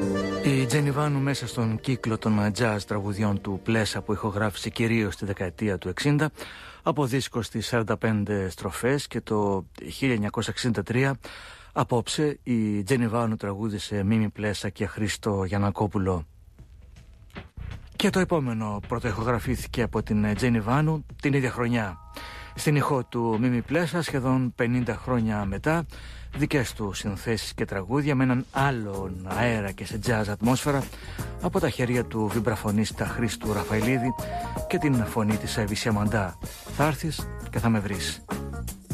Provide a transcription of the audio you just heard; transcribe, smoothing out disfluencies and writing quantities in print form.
Η Τζένι Βάνου μέσα στον κύκλο των jazz τραγουδιών του Πλέσα που ηχογράφησε κυρίως στη δεκαετία του 60 από δίσκο στις 45 στροφές και το 1963 απόψε η Τζένι Βάνου τραγούδισε Μίμη Πλέσα και Χρήστο Γιαννακόπουλο. Και το επόμενο πρωτοηχογραφήθηκε από την Τζένι Βάνου την ίδια χρονιά. Στην ηχό του Μίμη Πλέσα σχεδόν 50 χρόνια μετά, δικές του συνθέσεις και τραγούδια με έναν άλλον αέρα και σε jazz ατμόσφαιρα από τα χέρια του βιμπραφωνίστα Χρήστου Ραφαηλίδη και την φωνή της Εύη Σιαμαντά. Θα έρθεις και θα με βρεις.